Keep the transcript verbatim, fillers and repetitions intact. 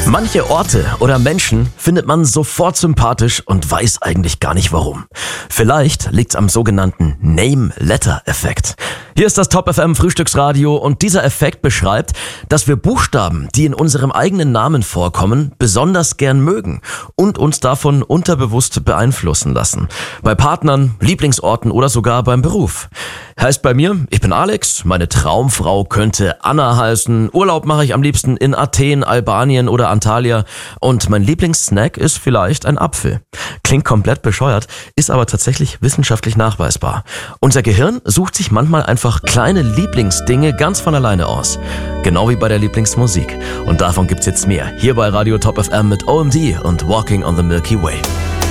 Manche Orte oder Menschen findet man sofort sympathisch und weiß eigentlich gar nicht warum. Vielleicht liegt's am sogenannten Name-Letter-Effekt. Hier ist das Top F M Frühstücksradio und dieser Effekt beschreibt, dass wir Buchstaben, die in unserem eigenen Namen vorkommen, besonders gern mögen und uns davon unterbewusst beeinflussen lassen. Bei Partnern, Lieblingsorten oder sogar beim Beruf. Heißt bei mir, ich bin Alex, meine Traumfrau könnte Anna heißen, Urlaub mache ich am liebsten in Athen, Albanien oder Antalya und mein Lieblingssnack ist vielleicht ein Apfel. Klingt komplett bescheuert, ist aber tatsächlich wissenschaftlich nachweisbar. Unser Gehirn sucht sich manchmal einfach kleine Lieblingsdinge ganz von alleine aus. Genau wie bei der Lieblingsmusik. Und davon gibt's jetzt mehr. Hier bei Radio Top F M mit O M D und Walking on the Milky Way.